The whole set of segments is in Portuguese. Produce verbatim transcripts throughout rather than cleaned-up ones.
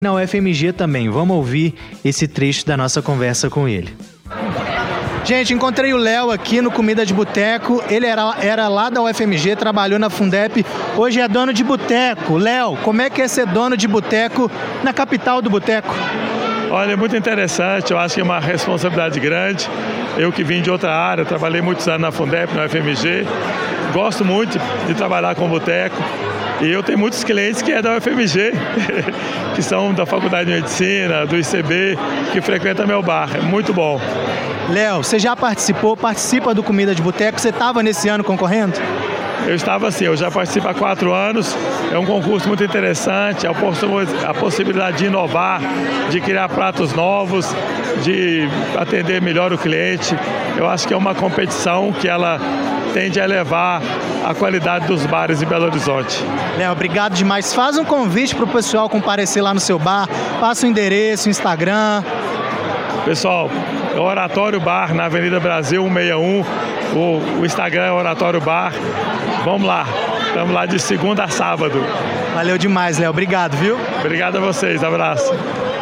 na U F M G também. Vamos ouvir esse trecho da nossa conversa com ele. Gente, encontrei o Léo aqui no Comida de Boteco. Ele era, era lá da U F M G, trabalhou na Fundep. Hoje é dono de boteco. Léo, como é que é ser dono de boteco na capital do boteco? Olha, é muito interessante. Eu acho que é uma responsabilidade grande. Eu que vim de outra área, trabalhei muitos anos na Fundep, na U F M G. Gosto muito de trabalhar com boteco. E eu tenho muitos clientes que é da U F M G, que são da Faculdade de Medicina, do I C B, que frequentam meu bar. É muito bom. Léo, você já participou, participa do Comida de Boteco? Você estava nesse ano concorrendo? Eu estava assim, eu já participo há quatro anos. É um concurso muito interessante, a, poss- a possibilidade de inovar, de criar pratos novos, de atender melhor o cliente. Eu acho que é uma competição que ela tende a elevar a qualidade dos bares em Belo Horizonte. Léo, obrigado demais. Faz um convite para o pessoal comparecer lá no seu bar, passa o endereço, o Instagram. Pessoal, é o Oratório Bar, na Avenida Brasil cento e sessenta e um. O, o Instagram é Oratório Bar. Vamos lá, estamos lá de segunda a sábado. Valeu demais, Léo. Obrigado, viu? Obrigado a vocês, abraço.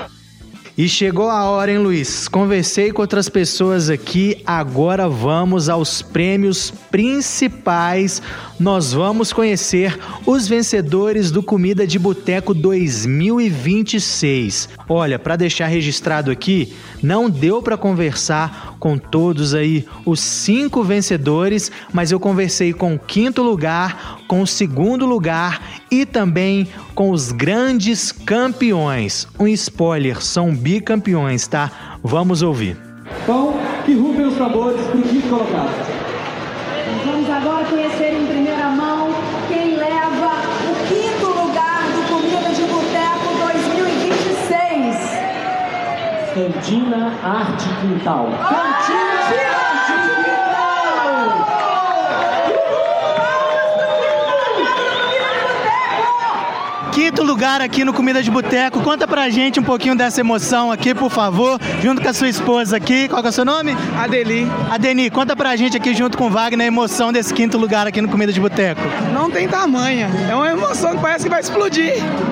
E chegou a hora, hein, Luiz? Conversei com outras pessoas aqui, agora vamos aos prêmios principais. Nós vamos conhecer os vencedores do Comida de Boteco dois mil e vinte e seis. Olha, para deixar registrado aqui, não deu para conversar com todos aí os cinco vencedores, mas eu conversei com o quinto lugar, com o segundo lugar e também com os grandes campeões. Um spoiler, são bicampeões, tá? Vamos ouvir. Então, que rufem os tambores para o quinto colocado. Vamos agora conhecer em primeira mão quem leva o quinto lugar do Comida de Boteco dois mil e vinte e seis. Cantina Arte Quintal. Cantina Arte Quintal! Quinto lugar aqui no Comida de Boteco. Conta pra gente um pouquinho dessa emoção aqui, por favor, junto com a sua esposa aqui. Qual que é o seu nome? Adeli. Adeni, conta pra gente aqui junto com o Wagner a emoção desse quinto lugar aqui no Comida de Boteco. Não tem tamanha. É uma emoção que parece que vai explodir.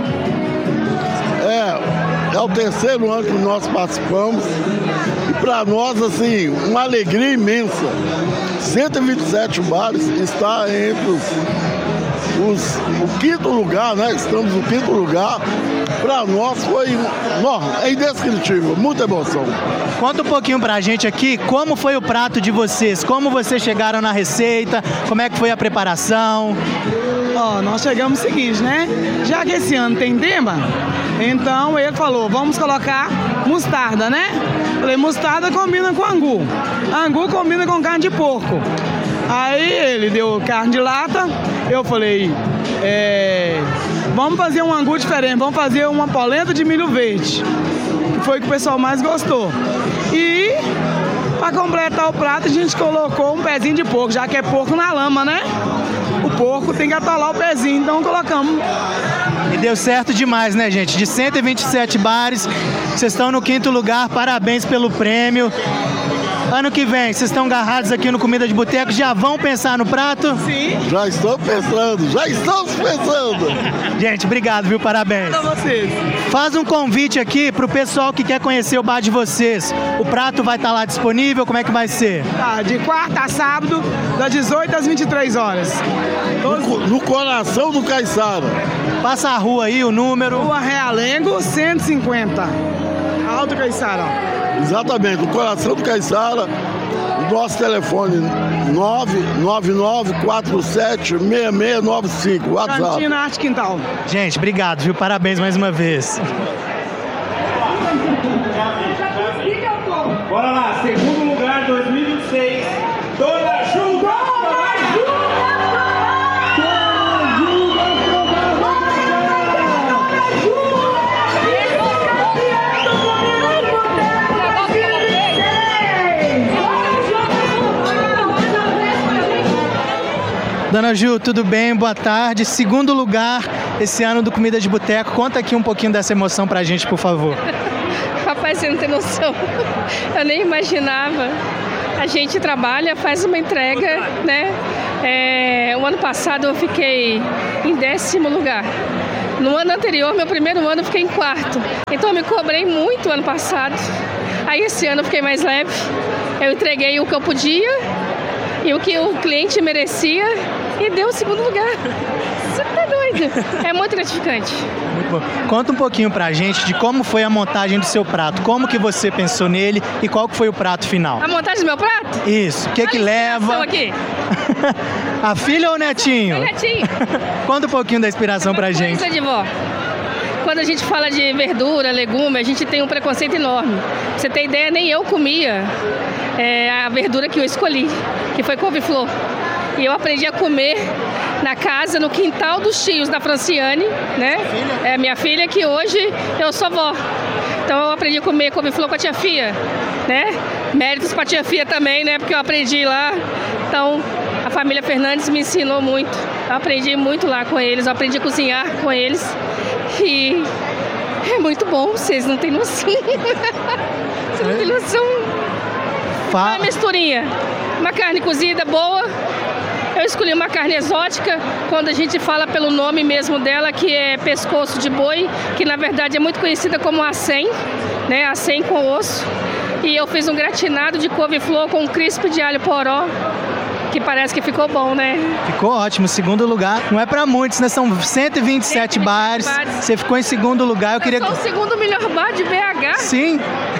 É, é o terceiro ano que nós participamos e para nós, assim, uma alegria imensa. cento e vinte e sete bares está entre os, os, o quinto lugar, né? Estamos no quinto lugar. Para nós foi não, é indescritível, muita emoção. Conta um pouquinho pra gente aqui como foi o prato de vocês, como vocês chegaram na receita, como é que foi a preparação. Ó, nós chegamos o seguinte, né? Já que esse ano tem tema, então ele falou, vamos colocar mostarda, né? Falei, mostarda combina com angu. Angu combina com carne de porco. Aí ele deu carne de lata, eu falei, é, vamos fazer um angu diferente, vamos fazer uma polenta de milho verde. Que foi o que o pessoal mais gostou. E para completar o prato a gente colocou um pezinho de porco, já que é porco na lama, né? O porco tem que atolar o pezinho, então colocamos. E deu certo demais, né, gente? De cento e vinte e sete bares, vocês estão no quinto lugar, parabéns pelo prêmio. Ano que vem, vocês estão agarrados aqui no Comida de Boteco, já vão pensar no prato? Sim. Já estou pensando, já estamos pensando. Gente, obrigado, viu? Parabéns. Para vocês. Faz um convite aqui pro pessoal que quer conhecer o bar de vocês. O prato vai estar lá disponível, como é que vai ser? Tá, de quarta a sábado, das dezoito às vinte e três horas. No, no coração do Caiçara. Passa a rua aí, o número. Rua Realengo, cento e cinquenta. Alto Caiçara, ó. Exatamente, no coração do Caiçara, o nosso telefone nove nove nove quatro sete seis seis nove cinco, WhatsApp. Cantina Arte Quintal. Gente, obrigado, viu? Parabéns mais uma vez. Bora lá, segundo lugar, dois mil e vinte e seis, Dona Ju! Dona Ju, tudo bem? Boa tarde. Segundo lugar esse ano do Comida de Boteco. Conta aqui um pouquinho dessa emoção pra gente, por favor. Rapaz, você não tem noção. Eu nem imaginava. A gente trabalha, faz uma entrega, né? É, o ano passado eu fiquei em décimo lugar. No ano anterior, meu primeiro ano, eu fiquei em quarto. Então eu me cobrei muito ano passado. Aí esse ano eu fiquei mais leve. Eu entreguei o que eu podia e o que o cliente merecia e deu o segundo lugar. Você tá doido? É muito gratificante. Muito bom. Conta um pouquinho pra gente de como foi a montagem do seu prato. Como que você pensou nele e qual que foi o prato final? A montagem do meu prato? Isso. O que que leva? Aqui. A filha ou o netinho? O netinho. Conta um pouquinho da inspiração pra gente. Coisa de vó. Quando a gente fala de verdura, legume, a gente tem um preconceito enorme. Pra você ter ideia, nem eu comia é, a verdura que eu escolhi, que foi couve-flor. E eu aprendi a comer na casa, no quintal dos tios da Franciane, né? Filha? É minha filha, que hoje eu sou vó. Então eu aprendi a comer couve-flor com a tia Fia, né? Méritos pra tia Fia também, né? Porque eu aprendi lá. Então a família Fernandes me ensinou muito. Eu aprendi muito lá com eles, eu aprendi a cozinhar com eles. E é muito bom, vocês não têm noção. Vocês não têm noção. Uma misturinha. Uma carne cozida boa. Eu escolhi uma carne exótica, quando a gente fala pelo nome mesmo dela, que é pescoço de boi, que na verdade é muito conhecida como acém, né? Acém com osso. E eu fiz um gratinado de couve-flor com um crisp de alho poró, que parece que ficou bom, né? Ficou ótimo. Segundo lugar, não é pra muitos, né? São cento e vinte e sete bares. Você ficou em segundo lugar. Eu queria... Eu sou o segundo melhor bar de B H. Sim.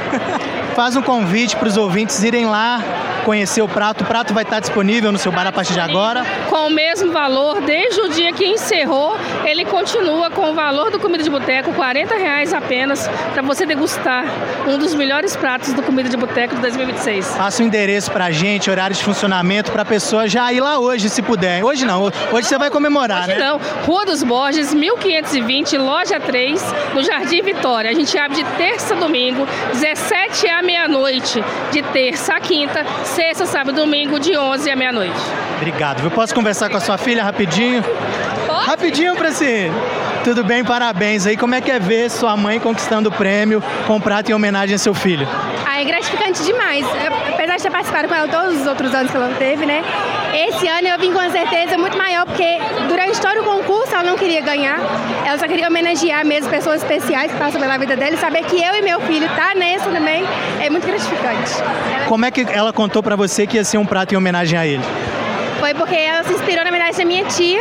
Faz um convite para os ouvintes irem lá conhecer o prato. O prato vai estar disponível no seu bar a partir de agora. Com o mesmo valor, desde o dia que encerrou, ele continua com o valor do Comida de Boteco, quarenta reais apenas, para você degustar um dos melhores pratos do Comida de Boteco de dois mil e vinte e seis. Passa o endereço pra gente, horário de funcionamento, pra pessoa já ir lá hoje, se puder. Hoje não, hoje você vai comemorar, hoje né? Não, Rua dos Borges, mil quinhentos e vinte, loja três, no Jardim Vitória. A gente abre de terça a domingo, dezessete à meia-noite, de terça a quinta, sexta, sábado e domingo, de onze à meia-noite. Obrigado. Eu posso conversar com a sua filha rapidinho? Pode? Rapidinho, Francine. Tudo bem, parabéns aí. Como é que é ver sua mãe conquistando o prêmio com prato em homenagem a seu filho? Ah, é gratificante demais. Eu, apesar de ter participado com ela todos os outros anos que ela teve, né? Esse ano eu vim com uma certeza muito maior, porque durante todo o concurso ela não queria ganhar. Ela só queria homenagear mesmo pessoas especiais que passam pela vida dela e saber que eu e meu filho tá nessa também é muito gratificante. Ela... Como é que ela contou pra você que ia ser um prato em homenagem a ele? Foi porque ela se inspirou, na verdade, na minha tia,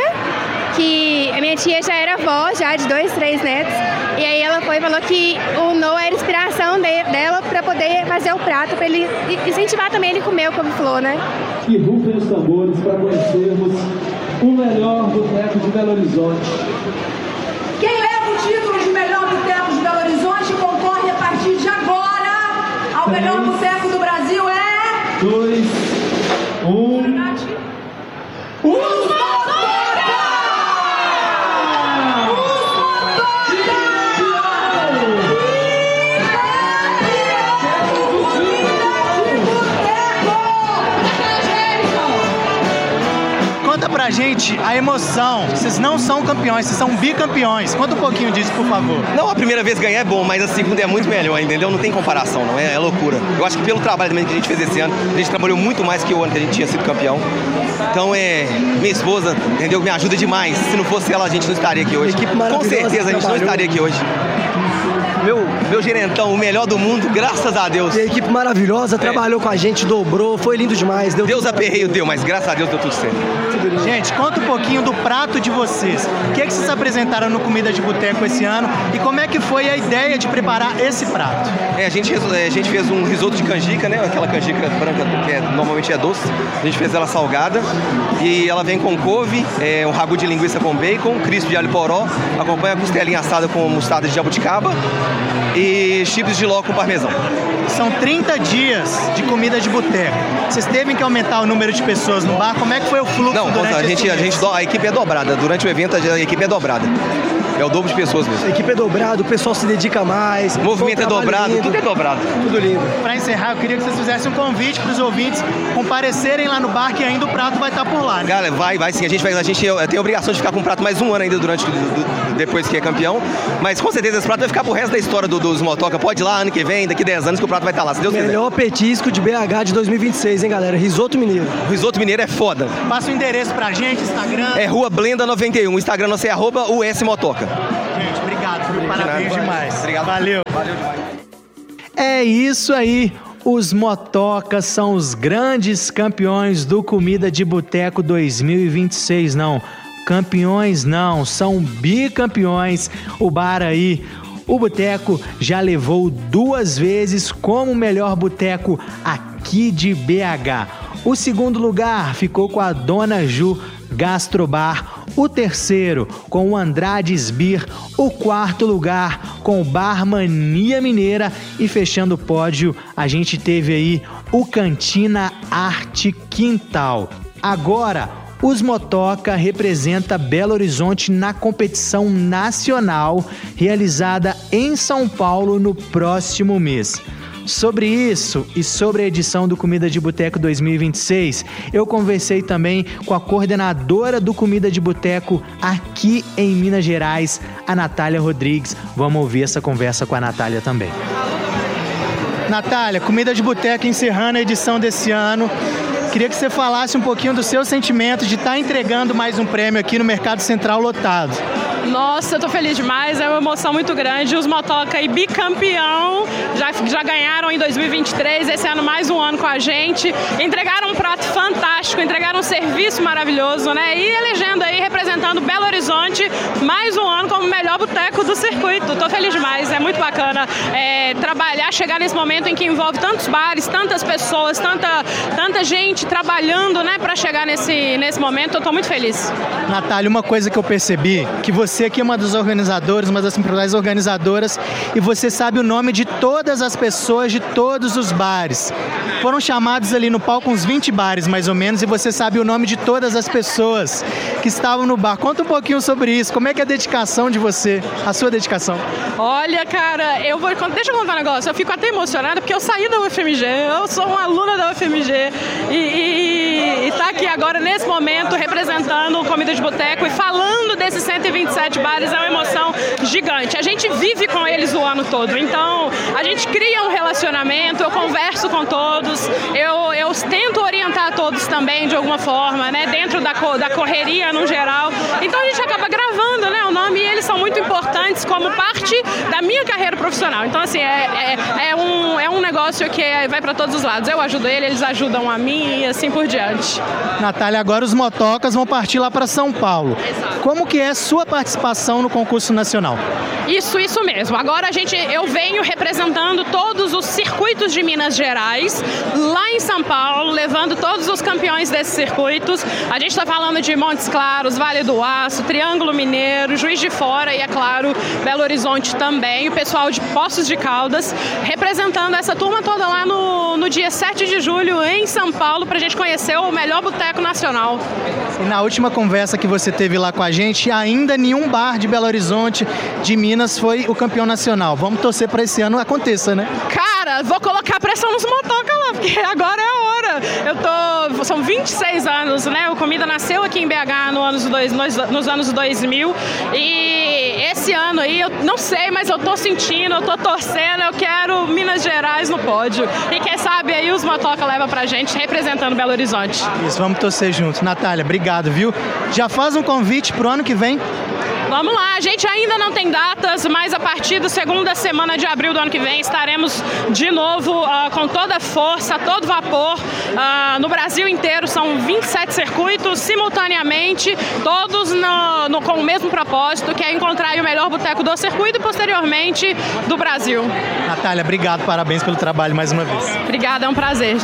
que a minha tia já era avó, já de dois, três netos, e aí ela foi e falou que o Noah era inspiração de, dela para poder fazer o prato, para ele incentivar também ele comer o couve-flor, né? E rufem os tambores para conhecermos o melhor boteco de Belo Horizonte. Quem leva o título de melhor boteco de Belo Horizonte concorre a partir de agora ao Três, melhor boteco do Brasil é... Dois, um... Os Motoca! Os Motoca! Conta pra gente a emoção. Vocês não são campeões, vocês são bicampeões. Conta um pouquinho disso, por favor. Não, a primeira vez ganhar é bom, mas a segunda é muito melhor, entendeu? Não tem comparação, não. É, é loucura. Eu acho que pelo trabalho também que a gente fez esse ano, a gente trabalhou muito mais que o ano que a gente tinha sido campeão. Então, é... Minha esposa, entendeu? Me ajuda demais. Se não fosse ela, a gente não estaria aqui hoje. Com certeza a gente não estaria aqui hoje. Meu, meu gerentão, o melhor do mundo, graças a Deus. E a equipe maravilhosa, é. Trabalhou com a gente, dobrou, foi lindo demais. Deu Deus aperreio deu, mas graças a Deus deu tudo certo. Gente, conta um pouquinho do prato de vocês. O que é que vocês apresentaram no Comida de Boteco esse ano e como é que foi a ideia de preparar esse prato? É, a gente, a gente fez um risoto de canjica, né? Aquela canjica branca que é, normalmente é doce. A gente fez ela salgada e ela vem com couve, é, um ragu de linguiça com bacon, crisp de alho poró, acompanha a costelinha assada com mostarda de jabuticaba e chips de ló com parmesão. São trinta dias de Comida de Boteco. Vocês teve que aumentar o número de pessoas no bar? Como é que foi o fluxo? Não, durante a gente, a gente a equipe é dobrada. Durante o evento a equipe é dobrada. É o dobro de pessoas mesmo. A equipe é dobrada, o pessoal se dedica mais. O movimento é dobrado, lindo. Tudo é dobrado. Tudo lindo. Para encerrar, eu queria que vocês fizessem um convite para os ouvintes comparecerem lá no bar, que ainda o prato vai estar por lá, né? Galera, vai, vai sim. A gente, vai, a gente tem a obrigação de ficar com o prato mais um ano ainda durante, depois que é campeão. Mas com certeza esse prato vai ficar pro resto da história do, dos Motoca. Pode ir lá, ano que vem, daqui dez anos que o prato vai estar lá, se Deus quiser. Melhor petisco de B H de dois mil e vinte e seis, hein, galera? Risoto Mineiro. O risoto mineiro é foda. Passa o endereço pra gente, Instagram. É Rua Blenda noventa e um. O Instagram nosso é arroba U S Motoca. fantástica. Gente, obrigado. Parabéns De demais. Obrigado. Valeu. Valeu demais. É isso aí. Os motocas são os grandes campeões do Comida de Boteco dois mil e vinte e seis. Não, campeões não, são bicampeões. O bar aí, o boteco, já levou duas vezes como o melhor boteco aqui de B H. O segundo lugar ficou com a Dona Ju Gastrobar, o terceiro com o Andrades Beer, o quarto lugar com o Bar Mania Mineira e fechando o pódio a gente teve aí o Cantina Arte Quintal. Agora, os Motoca representa Belo Horizonte na competição nacional realizada em São Paulo no próximo mês. Sobre isso e sobre a edição do Comida de Boteco dois mil e vinte e seis, eu conversei também com a coordenadora do Comida de Boteco aqui em Minas Gerais, a Natália Rodrigues. Vamos ouvir essa conversa com a Natália também. Natália, Comida de Boteco encerrando a edição desse ano. Queria que você falasse um pouquinho do seu sentimento de estar entregando mais um prêmio aqui no Mercado Central lotado. Nossa, eu tô feliz demais, é uma emoção muito grande. Os Motoca aí bicampeão, já, já ganharam em dois mil e vinte e três, esse ano mais um ano com a gente. Entregaram um prato fantástico, entregaram um serviço maravilhoso, né? E elegendo aí, representando Belo Horizonte, mais um ano como o melhor boteco do circuito. Tô feliz demais, é muito bacana é, trabalhar, chegar nesse momento em que envolve tantos bares, tantas pessoas, tanta, tanta gente trabalhando, né, pra chegar nesse, nesse momento. Eu tô muito feliz. Natália, uma coisa que eu percebi, que você aqui é uma das organizadoras, uma das principais organizadoras, e você sabe o nome de todas as pessoas de todos os bares. Foram chamados ali no palco uns vinte bares, mais ou menos, e você sabe o nome de todas as pessoas que estavam no bar. Conta um pouquinho sobre isso. Como é que é a dedicação de você, a sua dedicação? Olha, cara, eu vou... Deixa eu contar um negócio. Eu fico até emocionada porque eu saí da U F M G, eu sou uma aluna da U F M G e, e, e tá aqui agora, nesse momento, representando o Comida de Boteco e falando desses cento e vinte e sete bares é uma emoção gigante. A gente vive com eles o ano todo, então a gente cria um relacionamento, eu converso com todos, eu, eu tento orientar todos também de alguma forma, né, dentro da, da correria no geral. Então a gente acaba gravando, né, o nome, e eles são muito importantes como parte da minha carreira profissional. Então assim, é, é, é, um, é um negócio que é, vai para todos os lados. Eu ajudo ele, eles ajudam a mim e assim por diante. Natália, agora os motocas vão partir lá para São Paulo. Exato. Como que é sua participação no concurso nacional? Isso, isso mesmo. Agora a gente, eu venho representando todos os circuitos de Minas Gerais, lá em São Paulo, levando todos os campeões desses circuitos. A gente está falando de Montes Claros, Vale do Aço, Triângulo Mineiro, Juiz de Fora e, é claro, Belo Horizonte também. O pessoal de Poços de Caldas, representando essa turma toda lá no, no dia sete de julho em São Paulo, para a gente conhecer o melhor boteco nacional. E na última conversa que você teve lá com a gente, ainda nenhum bar de Belo Horizonte, de Minas, foi o campeão nacional. Vamos torcer para esse ano aconteça, né? Cara, vou colocar pressão nos motoca lá, porque agora é a hora. Eu tô... São vinte e seis anos, né? O Comida nasceu aqui em B H no anos dois, nos, nos anos dois mil. E esse ano aí, eu não sei, mas eu tô sentindo, eu tô torcendo, eu quero Minas Gerais no pódio. E quem sabe aí os motoca levam pra gente, representando Belo Horizonte. Isso, vamos torcer juntos. Natália, obrigado, viu? Já faz um convite pro ano que vem? Vamos lá, a gente ainda não tem datas, mas a partir da segunda semana de abril do ano que vem estaremos de novo uh, com toda a força, todo vapor, uh, no Brasil inteiro. São vinte e sete circuitos simultaneamente, todos no, no, com o mesmo propósito, que é encontrar o melhor boteco do circuito e posteriormente do Brasil. Natália, obrigado, parabéns pelo trabalho mais uma vez. Obrigada, é um prazer.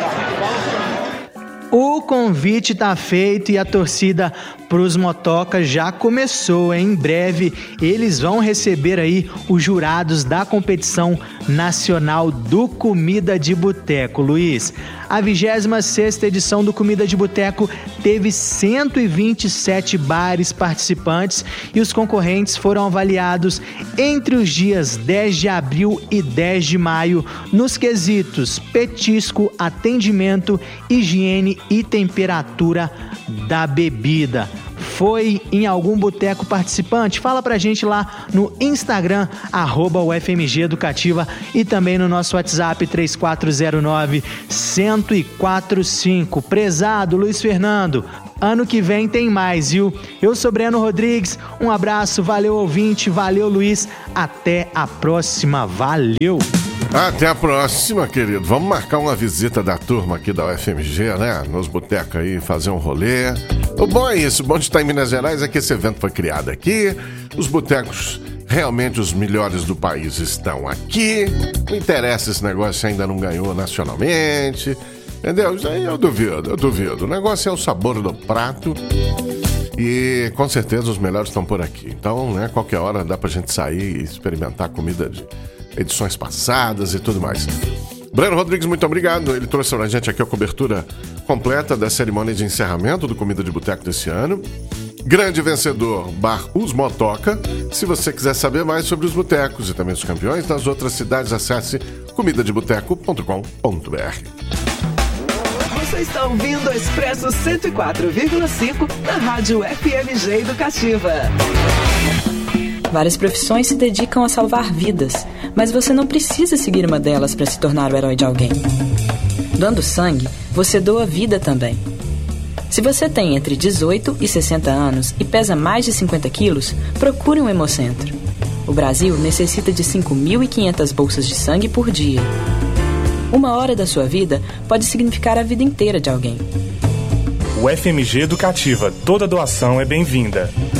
O convite tá feito e a torcida pros motocas já começou. Em breve eles vão receber aí os jurados da competição nacional do Comida de Boteco. Luiz, a vigésima sexta edição do Comida de Boteco teve cento e vinte e sete bares participantes e os concorrentes foram avaliados entre os dias dez de abril e dez de maio nos quesitos petisco, atendimento, higiene e temperatura da bebida. foi em algum boteco participante? Fala pra gente lá no Instagram, arroba U F M G Educativa, e também no nosso WhatsApp três quatro zero nove, um zero quatro cinco. Prezado Luiz Fernando, ano que vem tem mais, viu? Eu sou Breno Rodrigues, um abraço, valeu ouvinte, valeu Luiz, até a próxima, valeu! Até a próxima, querido. Vamos marcar uma visita da turma aqui da U F M G, né? Nos botecos aí, fazer um rolê. O bom é isso, o bom de estar em Minas Gerais é que esse evento foi criado aqui, os botecos, realmente os melhores do país estão aqui, não interessa esse negócio se ainda não ganhou nacionalmente, entendeu? Isso aí eu duvido, eu duvido. O negócio é o sabor do prato e com certeza os melhores estão por aqui. Então, né, qualquer hora dá pra gente sair e experimentar comida de edições passadas e tudo mais. Breno Rodrigues, muito obrigado. Ele trouxe pra gente aqui a cobertura completa da cerimônia de encerramento do Comida de Boteco desse ano. Grande vencedor, Bar Os Motoca. Se você quiser saber mais sobre os botecos e também os campeões das outras cidades, acesse comida de boteco ponto com ponto b r. Você está ouvindo o Expresso cento e quatro vírgula cinco na Rádio F M G Educativa. Várias profissões se dedicam a salvar vidas, mas você não precisa seguir uma delas para se tornar o herói de alguém. Doando sangue, você doa vida também. Se você tem entre dezoito e sessenta anos e pesa mais de cinquenta quilos, procure um hemocentro. O Brasil necessita de cinco mil e quinhentas bolsas de sangue por dia. Uma hora da sua vida pode significar a vida inteira de alguém. O F M G Educativa, toda doação é bem-vinda.